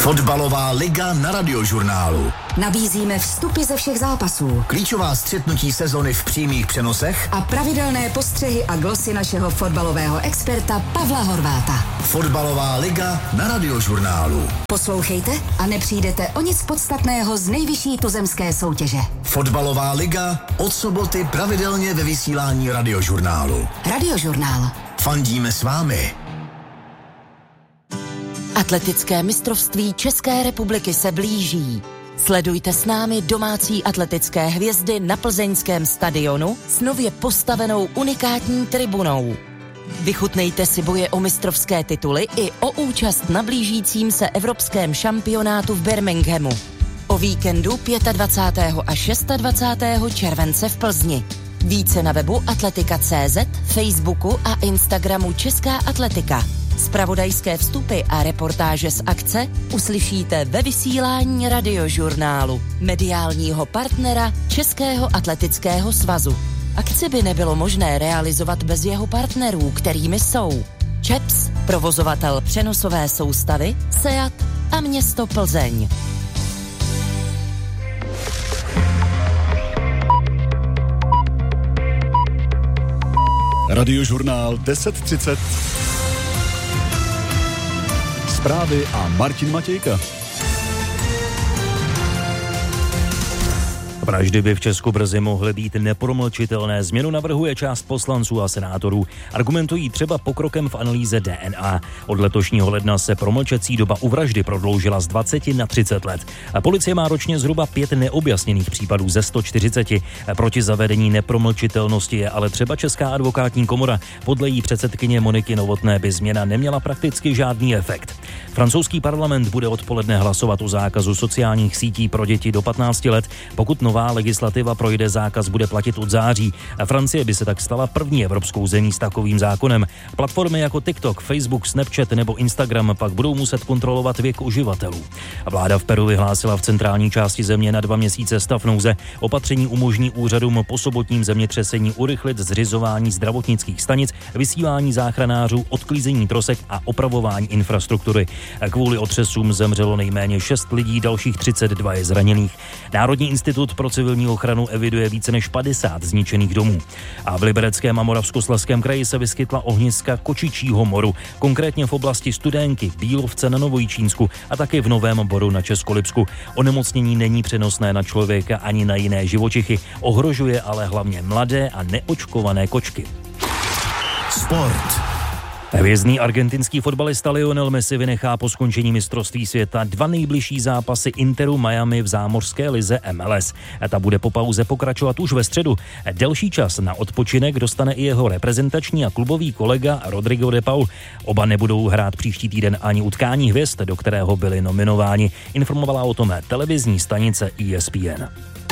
Fotbalová liga na Radiožurnálu. Nabízíme vstupy ze všech zápasů, Klíčová střetnutí sezony v přímých přenosech a pravidelné postřehy a glosy našeho fotbalového experta Pavla Horváta. Fotbalová liga na Radiožurnálu. Poslouchejte a nepřijdete o nic podstatného z nejvyšší tuzemské soutěže. Fotbalová liga od soboty pravidelně ve vysílání Radiožurnálu. Radiožurnál. Fandíme s vámi. Atletické mistrovství České republiky se blíží. Sledujte s námi domácí atletické hvězdy na plzeňském stadionu s nově postavenou unikátní tribunou. Vychutnejte si boje o mistrovské tituly i o účast na blížícím se evropském šampionátu v Birminghamu. O víkendu 25. a 26. července v Plzni. Více na webu atletika.cz, Facebooku a Instagramu Česká atletika. Zpravodajské vstupy a reportáže z akce uslyšíte ve vysílání Radiožurnálu, mediálního partnera Českého atletického svazu. Akci by nebylo možné realizovat bez jeho partnerů, kterými jsou ČEPS, provozovatel přenosové soustavy, SEAT a město Plzeň. Radiožurnál 10:30. Zprávy a Martin Matějka. Vraždy by v Česku brzy mohly být nepromlčitelné. Změnu navrhuje část poslanců a senátorů. Argumentují třeba pokrokem v analýze DNA. Od letošního ledna se promlčecí doba u vraždy prodloužila z 20 na 30 let. A policie má ročně zhruba 5 neobjasněných případů ze 140. Proti zavedení nepromlčitelnosti je ale třeba Česká advokátní komora. Podle jí předsedkyně Moniky Novotné by změna neměla prakticky žádný efekt. Francouzský parlament bude odpoledne hlasovat o zákazu sociálních sítí pro děti do 15 let. Pokud nová legislativa projde, zákaz bude platit od září. A Francie by se tak stala první evropskou zemí s takovým zákonem. Platformy jako TikTok, Facebook, Snapchat nebo Instagram pak budou muset kontrolovat věk uživatelů. A vláda v Peru vyhlásila v centrální části země na 2 měsíce stav nouze. Opatření umožní úřadům po sobotním zemětřesení urychlit zřizování zdravotnických stanic, vysílání záchranářů, odklízení trosek a opravování infrastruktury. Kvůli otřesům zemřelo nejméně 6 lidí, dalších 32 je zraněných. Národní institut pro civilní ochranu eviduje více než 50 zničených domů. A v Libereckém a Moravskoslezském kraji se vyskytla ohniska kočičího moru, konkrétně v oblasti Studénky, Bílovce na Novojičínsku a také v Novém Boru na Českolipsku. Onemocnění není přenosné na člověka ani na jiné živočichy, ohrožuje ale hlavně mladé a neočkované kočky. Sport. Hvězdný argentinský fotbalista Lionel Messi vynechá po skončení mistrovství světa 2 nejbližší zápasy Interu Miami v zámořské lize MLS. Ta bude po pauze pokračovat už ve středu. Delší čas na odpočinek dostane i jeho reprezentační a klubový kolega Rodrigo de Paul. Oba nebudou hrát příští týden ani utkání hvězd, do kterého byli nominováni. Informovala o tom televizní stanice ESPN.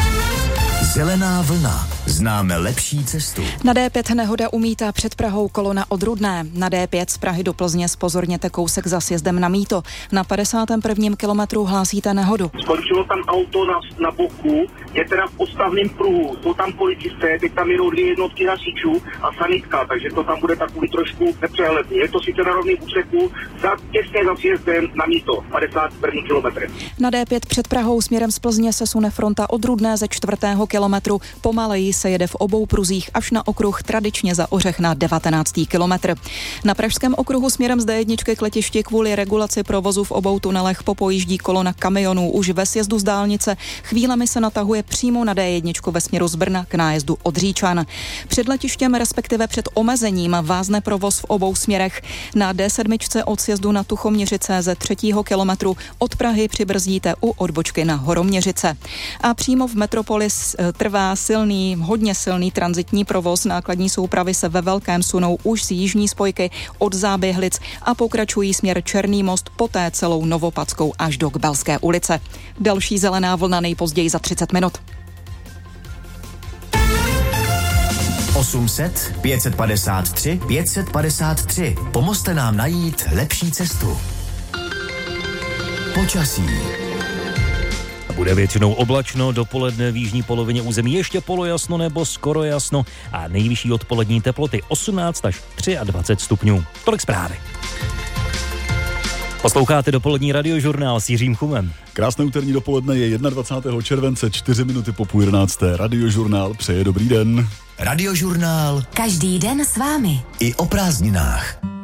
Zelená vlna. Známe lepší cestu. Na D5 nehoda umítá před Prahou kolona od Rudné. Na D5 z Prahy do Plzně zpozorněte kousek za sjezdem na Mýto. Na 51. kilometru hlásíte nehodu. Skončilo tam auto na boku, je teda v odstavném pruhu. Jsou tam policisté, teď tam jedou 2 jednotky hasičů a sanitka, takže to tam bude takový trošku nepřehledný. Je to sice na rovném úseku, těsně za sjezdem na Mýto, 51. kilometr. Na D5 před Prahou směrem z Plzně se sune fronta od Rudné ze 4. kilometru. Pomaleji se jede v obou pruzích až na okruh tradičně za Ořech na 19. kilometr. Na pražském okruhu směrem z D1 k letišti kvůli regulaci provozu v obou tunelech popojíždí kolona kamionů už ve sjezdu z dálnice. Chvílemi se natahuje přímo na D1 ve směru z Brna k nájezdu od Říčan. Před letištěm, respektive před omezením, vázne provoz v obou směrech. Na D7 od sjezdu na Tuchoměřice ze 3. kilometru od Prahy přibrzdíte u odbočky na Horoměřice. A přímo v Metropolis trvá hodně silný tranzitní provoz. Nákladní soupravy se ve velkém sunou už z jižní spojky od Záběhlic a pokračují směr Černý most, poté celou Novopadskou až do Kbelské ulice. Další zelená vlna nejpozději za 30 minut. 800 553 553. Pomozte nám najít lepší cestu. Počasí. Bude většinou oblačno, dopoledne v jižní polovině území ještě polojasno nebo skoro jasno a nejvyšší odpolední teploty 18 až 23 stupňů. Tolik zprávy. Posloucháte dopolední radiožurnál s Jiřím Chumem. Krásné úterní dopoledne je 21. července, 4 minuty po půl 11. Radiožurnál přeje dobrý den. Radiožurnál Každý den s vámi. i o prázdninách.